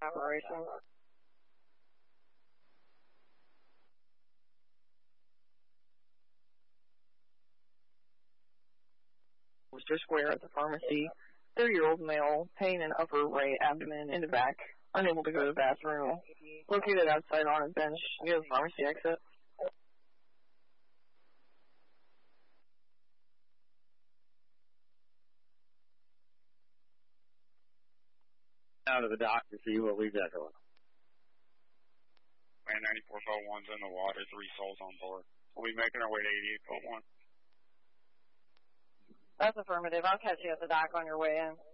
operation. Worcester Square at the pharmacy. 30-year-old male, pain in upper right abdomen in the back, unable to go to the bathroom. Located outside on a bench near the pharmacy exit. Out of the doctor, so you will leave that door. Man, 94.1's in the water, 3 souls on board. We'll be making our way to 88.1. That's affirmative. I'll catch you at the dock on your way in.